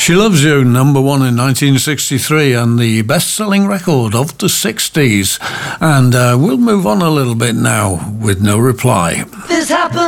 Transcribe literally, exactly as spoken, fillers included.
She Loves You, number one in nineteen sixty-three and the best-selling record of the sixties. And uh, we'll move on a little bit now with No Reply. This happened.